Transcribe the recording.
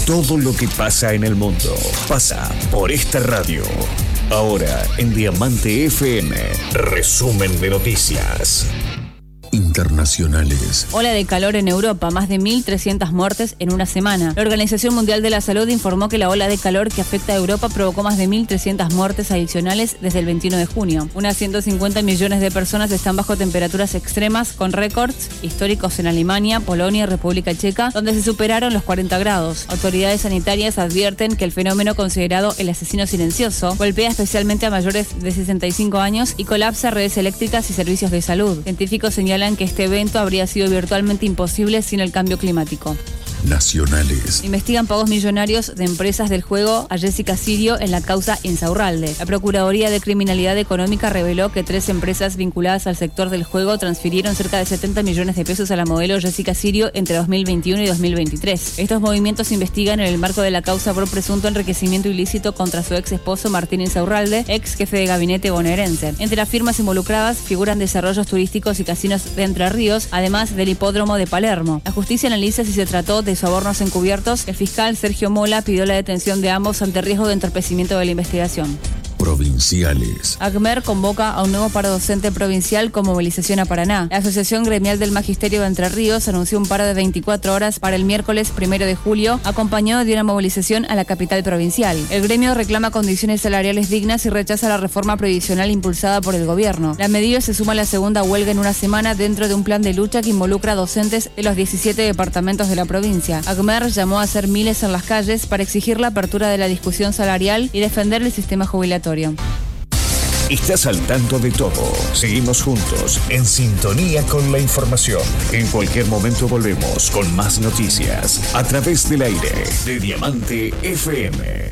Todo lo que pasa en el mundo pasa por esta radio. Ahora en Diamante FM, resumen de noticias internacionales. Ola de calor en Europa, más de 1.300 muertes en una semana. La Organización Mundial de la Salud informó que la ola de calor que afecta a Europa provocó más de 1.300 muertes adicionales desde el 21 de junio. Unas 150 millones de personas están bajo temperaturas extremas, con récords históricos en Alemania, Polonia y República Checa, donde se superaron los 40 grados. Autoridades sanitarias advierten que el fenómeno considerado el asesino silencioso golpea especialmente a mayores de 65 años y colapsa redes eléctricas y servicios de salud. Científicos señalan que este evento habría sido virtualmente imposible sin el cambio climático. Nacionales. Investigan pagos millonarios de empresas del juego a Jessica Sirio en la causa Insaurralde. La Procuraduría de Criminalidad Económica reveló que 3 empresas vinculadas al sector del juego transfirieron cerca de 70 millones de pesos a la modelo Jessica Sirio entre 2021 y 2023. Estos movimientos se investigan en el marco de la causa por presunto enriquecimiento ilícito contra su ex esposo Martín Insaurralde, ex jefe de gabinete bonaerense. Entre las firmas involucradas figuran desarrollos turísticos y casinos de Entre Ríos, además del hipódromo de Palermo. La justicia analiza si se trató de sobornos encubiertos. El fiscal Sergio Mola pidió la detención de ambos ante riesgo de entorpecimiento de la investigación. Provinciales. ACMER convoca a un nuevo paro docente provincial con movilización a Paraná. La Asociación Gremial del Magisterio de Entre Ríos anunció un paro de 24 horas para el miércoles 1 de julio, acompañado de una movilización a la capital provincial. El gremio reclama condiciones salariales dignas y rechaza la reforma previsional impulsada por el gobierno. La medida se suma a la segunda huelga en una semana dentro de un plan de lucha que involucra a docentes de los 17 departamentos de la provincia. ACMER llamó a hacer miles en las calles para exigir la apertura de la discusión salarial y defender el sistema jubilatorio. Estás al tanto de todo. Seguimos juntos, en sintonía con la información. En cualquier momento volvemos con más noticias a través del aire de Diamante FM.